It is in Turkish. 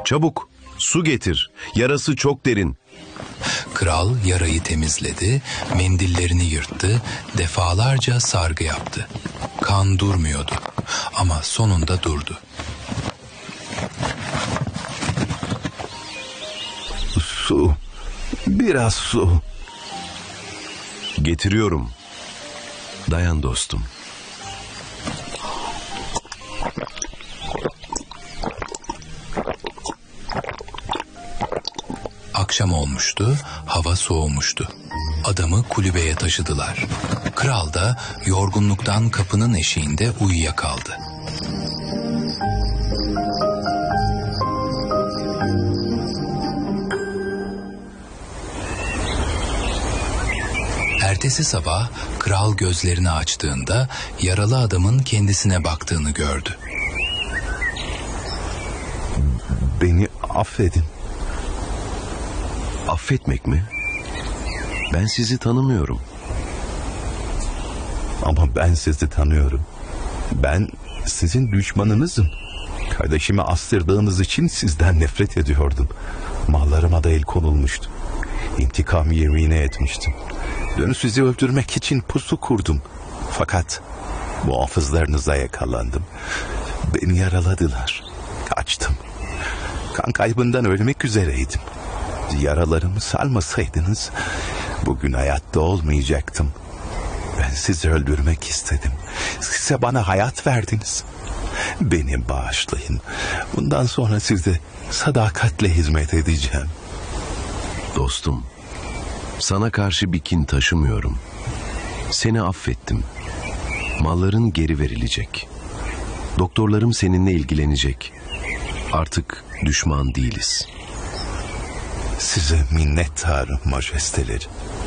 Çabuk, su getir. Yarası çok derin. Kral yarayı temizledi, mendillerini yırttı, defalarca sargı yaptı. Kan durmuyordu ama sonunda durdu. Su, biraz su. Getiriyorum. Dayan dostum. Akşam olmuştu, hava soğumuştu. Adamı kulübeye taşıdılar. Kral da yorgunluktan kapının eşiğinde uyuyakaldı. Ertesi sabah kral gözlerini açtığında yaralı adamın kendisine baktığını gördü. Beni affedin. Affetmek mi? Ben sizi tanımıyorum. Ama ben sizi tanıyorum. Ben sizin düşmanınızım. Kardeşimi astırdığınız için sizden nefret ediyordum. Mallarıma da el konulmuştu. İntikam yemini etmiştim. Dün sizi öldürmek için pusu kurdum. Fakat muhafızlarınıza yakalandım. Beni yaraladılar. Kaçtım. Kan kaybından ölmek üzereydim. Yaralarımı sarmasaydınız bugün hayatta olmayacaktım. Ben sizi öldürmek istedim. Size bana hayat verdiniz. Beni bağışlayın. Bundan sonra size sadakatle hizmet edeceğim. Dostum, sana karşı bir kin taşımıyorum. Seni affettim. Malların geri verilecek. Doktorlarım seninle ilgilenecek. Artık düşman değiliz. Size minnettarım majesteleri.